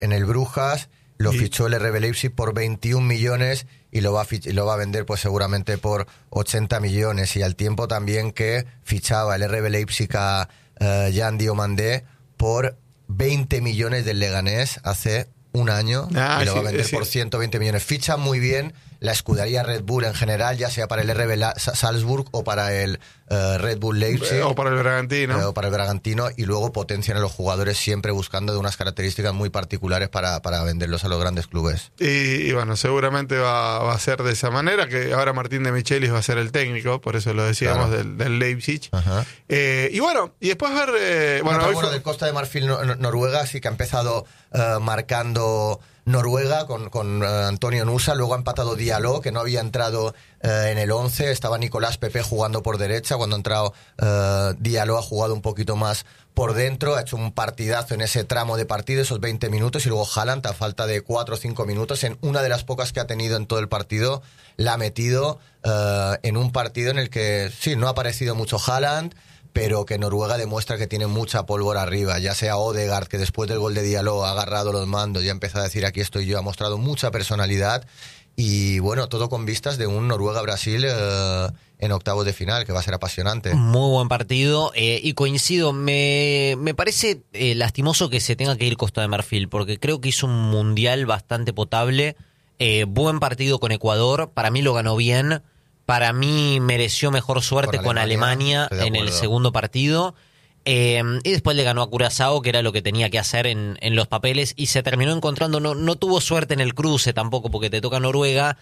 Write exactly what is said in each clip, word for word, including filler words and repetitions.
en el Brujas, lo y... fichó el R B Leipzig por veintiún millones y lo va a, fich- lo va a vender pues seguramente por ochenta millones. Y al tiempo también que fichaba el R B Leipzig a uh, Jan Diomandé por veinte millones del Leganés hace un año ah, y lo sí, va a vender sí. por ciento veinte millones. Ficha muy bien la escudería Red Bull en general, ya sea para el R B La- Salzburg o para el uh, Red Bull Leipzig. O para el Bragantino. Eh, o para el Bragantino, y luego potencian a los jugadores siempre buscando de unas características muy particulares para, para venderlos a los grandes clubes. Y, y bueno, seguramente va, va a ser de esa manera, que ahora Martín de Michelis va a ser el técnico, por eso lo decíamos, Claro. del, del Leipzig. Ajá. Eh, y bueno, y después ver... Eh, bueno, Bueno, hoy bueno, fue- del Costa de Marfil, no- no- Noruega, sí que ha empezado eh, marcando Noruega con, con eh, Antonio Nusa, luego ha empatado Diallo, que no había entrado eh, en el once, estaba Nicolás Pepe jugando por derecha, cuando ha entrado eh, Diallo ha jugado un poquito más por dentro, ha hecho un partidazo en ese tramo de partido, esos veinte minutos, y luego Haaland, a falta de cuatro o cinco minutos, en una de las pocas que ha tenido en todo el partido, la ha metido eh, en un partido en el que, sí, no ha aparecido mucho Haaland, pero que Noruega demuestra que tiene mucha pólvora arriba, ya sea Odegaard, que después del gol de Diallo ha agarrado los mandos y ha empezado a decir aquí estoy yo, ha mostrado mucha personalidad, y bueno, todo con vistas de un Noruega-Brasil eh, en octavos de final, que va a ser apasionante. Muy buen partido, eh, y coincido, me, me parece eh, lastimoso que se tenga que ir Costa de Marfil, porque creo que hizo un mundial bastante potable, eh, buen partido con Ecuador, para mí lo ganó bien. Para mí mereció mejor suerte con, Con Alemania, Alemania en el segundo partido. Eh, y después le ganó a Curazao, que era lo que tenía que hacer en, en los papeles. Y se terminó encontrando, no, no tuvo suerte en el cruce tampoco, porque te toca Noruega.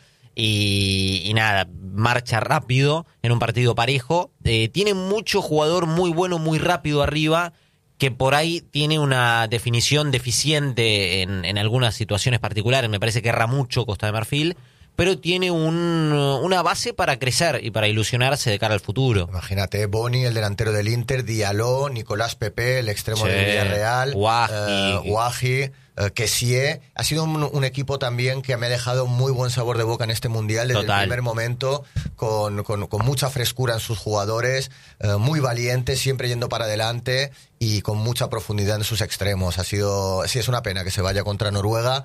Y, y nada, marcha rápido en un partido parejo. Eh, tiene mucho jugador muy bueno, muy rápido arriba, que por ahí tiene una definición deficiente en, en algunas situaciones particulares. Me parece que erra mucho Costa de Marfil, pero tiene un, una base para crecer y para ilusionarse de cara al futuro. Imagínate, Boni, el delantero del Inter, Diallo, Nicolás Pepe, el extremo Sí. del Villarreal, Wahi. eh, Wahi, eh, Kessie. Ha sido un, un equipo también que me ha dejado muy buen sabor de boca en este Mundial desde Total. el primer momento, con, con, con mucha frescura en sus jugadores, eh, muy valientes, siempre yendo para adelante y con mucha profundidad en sus extremos. Ha sido, sí, es una pena que se vaya contra Noruega,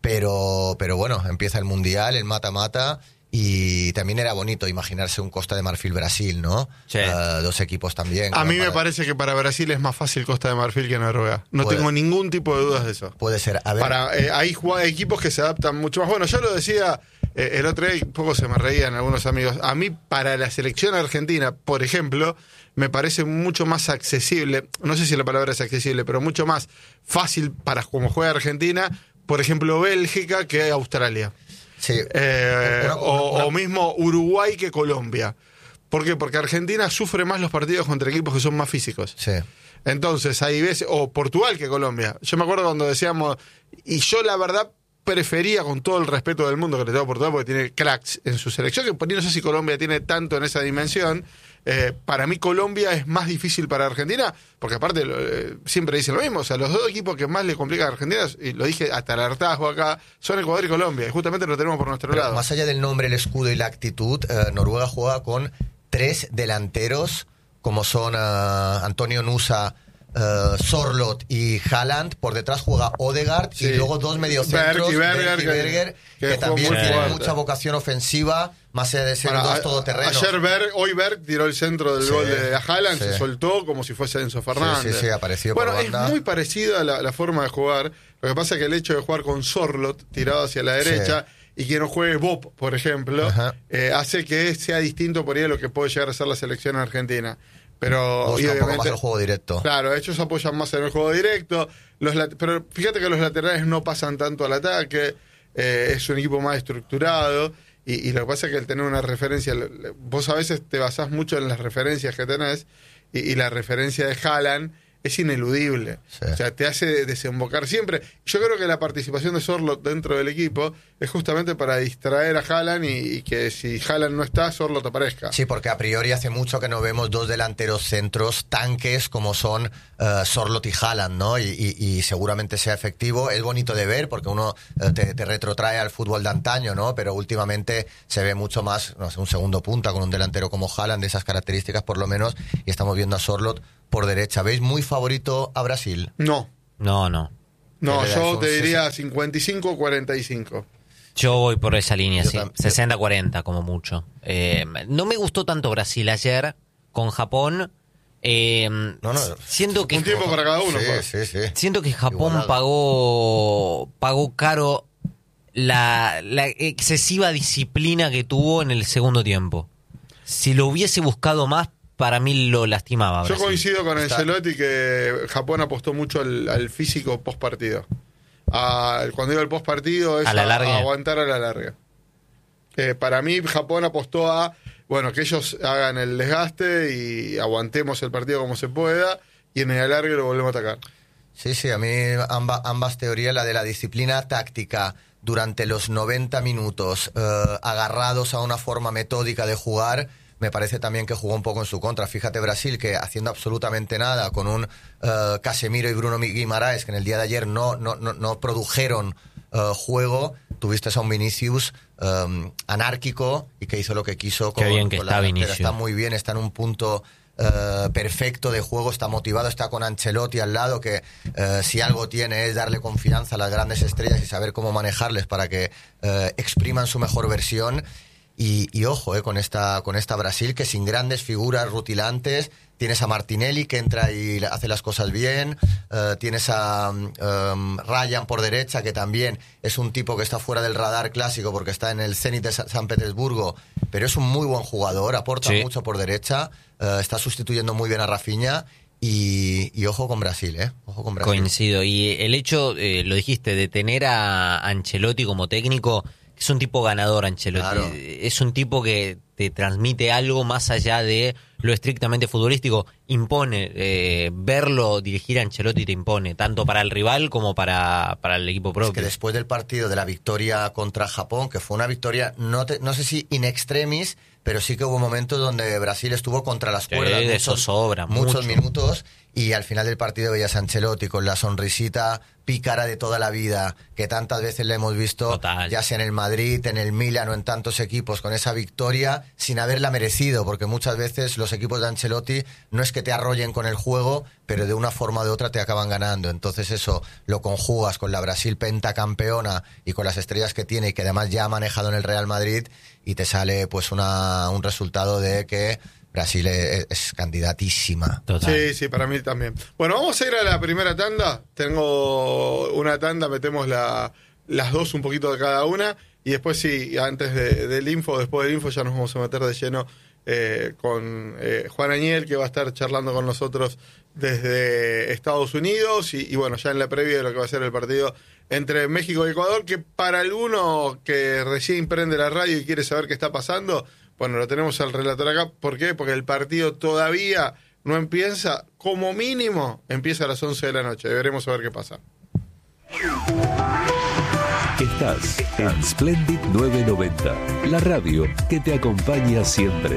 pero, pero bueno, empieza el Mundial, el mata-mata, y también era bonito imaginarse un Costa de Marfil-Brasil, ¿no? Sí. Uh, dos equipos también. A mí me para... parece que para Brasil es más fácil Costa de Marfil que Noruega. No Puede. tengo ningún tipo de dudas de eso. Puede ser. A ver. Para, eh, hay jug- equipos que se adaptan mucho más. Bueno, yo lo decía eh, el otro día, y un poco se me reían algunos amigos. A mí, para la selección argentina, por ejemplo, me parece mucho más accesible, no sé si la palabra es accesible, pero mucho más fácil para como juega Argentina, por ejemplo, Bélgica que Australia. Sí. Eh, Una- o, una- o mismo Uruguay que Colombia. ¿Por qué? Porque Argentina sufre más los partidos contra equipos que son más físicos. Sí. Entonces, ahí ves, o Portugal que Colombia. Yo me acuerdo cuando decíamos, y yo la verdad prefería, con todo el respeto del mundo que le tengo a Portugal, porque tiene cracks en su selección, que por ahí no sé si Colombia tiene tanto en esa dimensión. Eh, para mí Colombia es más difícil para Argentina, porque aparte eh, siempre dicen lo mismo, o sea, los dos equipos que más le complican a Argentina, y lo dije hasta el hartazgo acá, son Ecuador y Colombia, y justamente lo tenemos por nuestro Pero lado. más allá del nombre, el escudo y la actitud, eh, Noruega juega con tres delanteros, como son eh, Antonio Nusa, eh, Sorloth y Haaland. Por detrás juega Odegaard, Sí. y luego dos mediocentros, Berg y Berger, Berg y que- Berger, que que, jugó también muy tienen fuerte. mucha vocación ofensiva, más allá de ser Para, dos a- todoterrenos. Ayer Berg, hoy Berg tiró el centro del Sí, gol de Haaland, sí. se soltó como si fuese Enzo Fernández. Sí, sí, sí, apareció por Bueno, banda. es muy parecida la, la forma de jugar. Lo que pasa es que el hecho de jugar con Sorloth tirado hacia la derecha y que no juegue Bob, por ejemplo, Ajá. eh, hace que sea distinto por ahí a lo que puede llegar a ser la selección argentina. Pero Busca y un poco más obviamente- el juego directo. Claro, ellos apoyan más en el juego directo. Los lat- pero fíjate que los laterales no pasan tanto al ataque. eh, es un equipo más estructurado. Y, y lo que pasa es que el tener una referencia, le- le- vos a veces te basás mucho en las referencias que tenés. Y, y la referencia de Haaland es ineludible. Sí. O sea, te hace desembocar siempre. Yo creo que la participación de Sorloth dentro del equipo es justamente para distraer a Haaland y, y que si Haaland no está, Sorloth aparezca. Sí, porque a priori hace mucho que no vemos dos delanteros centros tanques como son uh, Sorloth y Haaland, ¿no? Y, y, y seguramente sea efectivo. Es bonito de ver porque uno uh, te, te retrotrae al fútbol de antaño, ¿no? Pero últimamente se ve mucho más, no sé, un segundo punta con un delantero como Haaland de esas características por lo menos, y estamos viendo a Sorloth por derecha. ¿Veis muy favorito a Brasil? No. No, no. No, Le das yo un te diría sesenta. cincuenta y cinco cuarenta y cinco. Yo voy por esa línea, Yo sí. tam- yo- sesenta cuarenta como mucho. Eh, no me gustó tanto Brasil ayer con Japón. Eh, No, no. Siento que Un tiempo para cada uno, Sí, pues. sí, sí. siento que Japón Igualado. pagó pagó caro la, la excesiva disciplina que tuvo en el segundo tiempo. Si lo hubiese buscado más, para mí lo lastimaba. Yo Brasil. coincido con Está- Ancelotti que Japón apostó mucho al, al físico post partido. Cuando digo el post partido es A la larga. a aguantar a la larga. Eh, para mí Japón apostó a bueno que ellos hagan el desgaste y aguantemos el partido como se pueda y en el alargue lo volvemos a atacar. Sí, sí, a mí amba- ambas teorías, la de la disciplina táctica durante los noventa minutos, eh, agarrados a una forma metódica de jugar, me parece también que jugó un poco en su contra. Fíjate Brasil, que haciendo absolutamente nada, con un eh, Casemiro y Bruno Guimaraes, que en el día de ayer no, no, no, no produjeron eh, juego, tuviste a un Vinicius eh, anárquico y que hizo lo que quiso con, Qué bien que con está la delantera. Vinicius. Está muy bien, está en un punto eh, perfecto de juego, está motivado, está con Ancelotti al lado, que eh, si algo tiene es darle confianza a las grandes estrellas y saber cómo manejarles para que eh, expriman su mejor versión. Y, y ojo, eh, con esta con esta Brasil, que sin grandes figuras rutilantes, tienes a Martinelli que entra y hace las cosas bien, eh, tienes a um, Ryan por derecha, que también es un tipo que está fuera del radar clásico porque está en el Zenit de Sa- San Petersburgo, pero es un muy buen jugador, aporta Sí. mucho por derecha, eh, está sustituyendo muy bien a Rafinha. Y, y ojo con Brasil, ¿eh? Ojo con Brasil. Coincido. Y el hecho, eh, lo dijiste, de tener a Ancelotti como técnico, es un tipo ganador, Ancelotti. Claro. Es un tipo que te transmite algo más allá de lo estrictamente futbolístico. Impone, eh, verlo dirigir a Ancelotti te impone, tanto para el rival como para, para el equipo Es propio. que después del partido de la victoria contra Japón, que fue una victoria, no, te- no sé si in extremis, pero sí que hubo momentos donde Brasil estuvo contra las Sí, cuerdas. de eso sobra, muchos mucho. minutos. Y al final del partido veías a Ancelotti con la sonrisita pícara de toda la vida, que tantas veces le hemos visto, Total. ya sea en el Madrid, en el Milan o en tantos equipos, con esa victoria sin haberla merecido, porque muchas veces los equipos de Ancelotti no es que te arrollen con el juego, pero de una forma o de otra te acaban ganando. Entonces eso lo conjugas con la Brasil pentacampeona y con las estrellas que tiene y que además ya ha manejado en el Real Madrid, y te sale pues una, un resultado de que Brasil es, es candidatísima. Total. Sí, sí, para mí también. Bueno, vamos a ir a la primera tanda. Tengo una tanda, metemos la, las dos, un poquito de cada una. Y después, sí, antes de- del info, después del info, ya nos vamos a meter de lleno eh, con eh, Juan Añel, que va a estar charlando con nosotros desde Estados Unidos. Y, y bueno, ya en la previa de lo que va a ser el partido entre México y Ecuador, que para alguno que recién prende la radio y quiere saber qué está pasando, bueno, lo tenemos al relator acá. ¿Por qué? Porque el partido todavía no empieza, como mínimo, empieza a las once de la noche. Veremos a ver qué pasa. Estás en Splendid novecientos noventa, la radio que te acompaña siempre.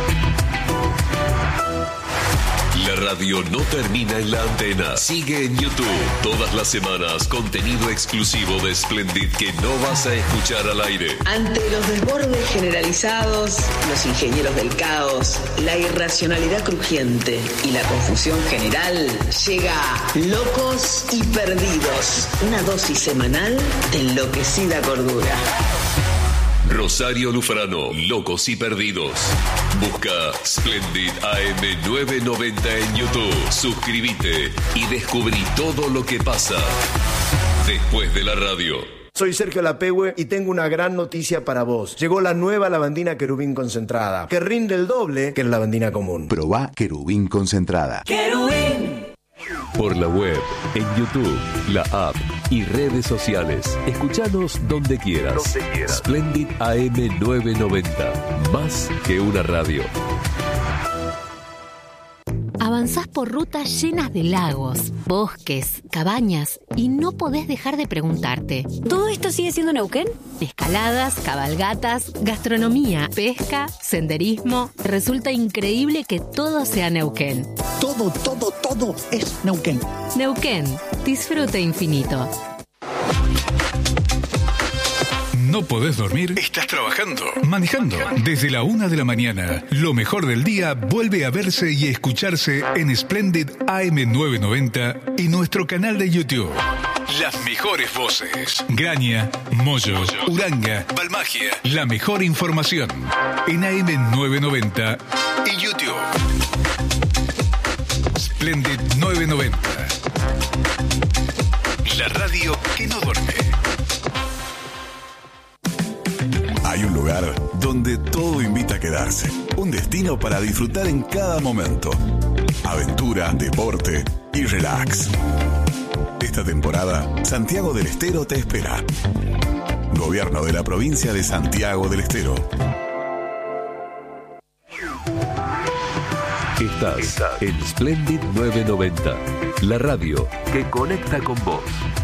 La radio no termina en la antena. Sigue en YouTube todas las semanas contenido exclusivo de Splendid que no vas a escuchar al aire. Ante los desbordes generalizados, los ingenieros del caos, la irracionalidad crujiente y la confusión general, llega Locos y Perdidos, una dosis semanal de enloquecida cordura. Rosario Lufrano, Locos y Perdidos. Busca Splendid A M novecientos noventa en YouTube. Suscríbete y descubrí todo lo que pasa después de la radio. Soy Sergio Lapehue y tengo una gran noticia para vos. Llegó la nueva lavandina Querubín concentrada, que rinde el doble que la lavandina común. Probá Querubín concentrada. Por la web, en YouTube, la app y redes sociales. Escuchanos donde quieras. Donde quieras. Splendid A M novecientos noventa. Más que una radio. Avanzás por rutas llenas de lagos, bosques, cabañas y no podés dejar de preguntarte. ¿Todo esto sigue siendo Neuquén? Escaladas, cabalgatas, gastronomía, pesca, senderismo. Resulta increíble que todo sea Neuquén. Todo, todo, todo es Neuquén. Neuquén, disfrute infinito. ¿No podés dormir? ¿Estás trabajando? ¿Manejando? Desde la una de la mañana, lo mejor del día vuelve a verse y escucharse en Splendid A M novecientos noventa y nuestro canal de YouTube. Las mejores voces. Graña, Moyo, Uranga, Balmagia. La mejor información en A M novecientos noventa y YouTube. Splendid novecientos noventa. La radio que no duerme. Hay un lugar donde todo invita a quedarse. Un destino para disfrutar en cada momento. Aventura, deporte y relax. Esta temporada, Santiago del Estero te espera. Gobierno de la provincia de Santiago del Estero. Estás en Splendid novecientos noventa, la radio que conecta con vos.